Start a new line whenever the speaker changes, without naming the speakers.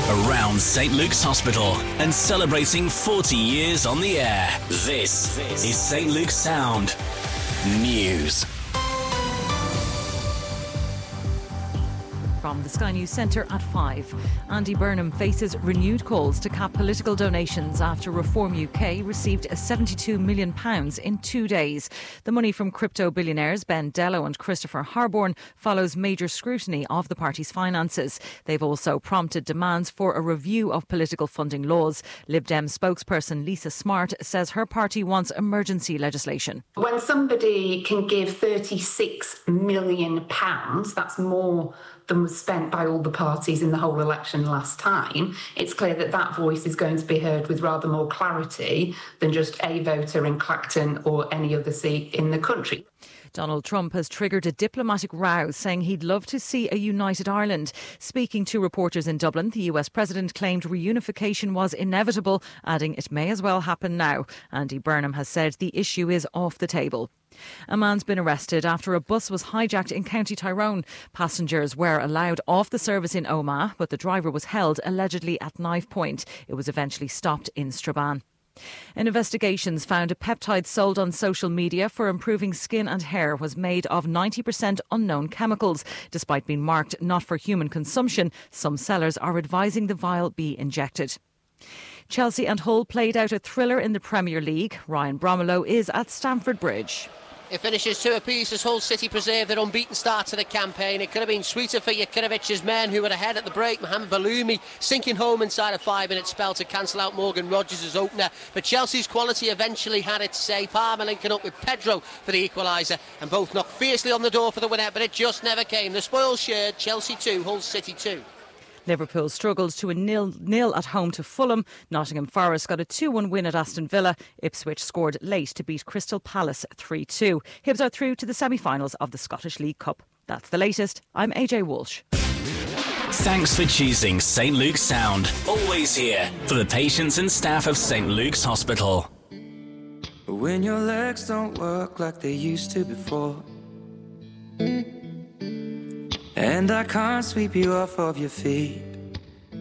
around St Luke's Hospital and celebrating 40 years on the air. This is St Luke's Sound News.
From the Sky News Centre at 5. Andy Burnham faces renewed calls to cap political donations after Reform UK received £72 million in 2 days. The money from crypto billionaires Ben Dello and Christopher Harborne follows major scrutiny of the party's finances. They've also prompted demands for a review of political funding laws. Lib Dem spokesperson Lisa Smart says her party wants emergency legislation.
When somebody can give £36 million, that's more than was spent by all the parties in the whole election last time, it's clear that that voice is going to be heard with rather more clarity than just a voter in Clacton or any other seat in the country.
Donald Trump has triggered a diplomatic row, saying he'd love to see a united Ireland. Speaking to reporters in Dublin, the US president claimed reunification was inevitable, adding it may as well happen now. Andy Burnham has said the issue is off the table. A man's been arrested after a bus was hijacked in County Tyrone. Passengers were allowed off the service in Omagh, but the driver was held allegedly at knife point. It was eventually stopped in Strabane. Investigations found a peptide sold on social media for improving skin and hair was made of 90% unknown chemicals. Despite being marked not for human consumption, some sellers are advising the vial be injected. Chelsea and Hull played out a thriller in the Premier League. Ryan Bromelo is at Stamford Bridge.
It finishes 2 apiece as Hull City preserve their unbeaten start to the campaign. It could have been sweeter for Jakirovic's men, who were ahead at the break. Mohamed Baloumi sinking home inside a 5-minute spell to cancel out Morgan Rogers' opener. But Chelsea's quality eventually had its say. Palmer linking up with Pedro for the equaliser, and both knocked fiercely on the door for the winner, but it just never came. The spoils shared, Chelsea 2, Hull City 2.
Liverpool struggled to a 0-0 at home to Fulham. Nottingham Forest got a 2-1 win at Aston Villa. Ipswich scored late to beat Crystal Palace 3-2. Hibs are through to the semi-finals of the Scottish League Cup. That's the latest. I'm AJ Walsh.
Thanks for choosing St Luke's Sound. Always here for the patients and staff of St Luke's Hospital.
When your legs don't work like they used to before, and I can't sweep you off of your feet,